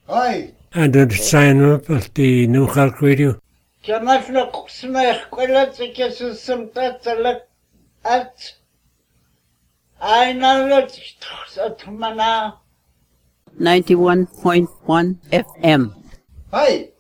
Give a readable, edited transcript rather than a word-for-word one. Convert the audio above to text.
Hi. And the sign up at the New Halk Radio. Jamafla Kuxma Quella at I know that 91.1 FM. Hi.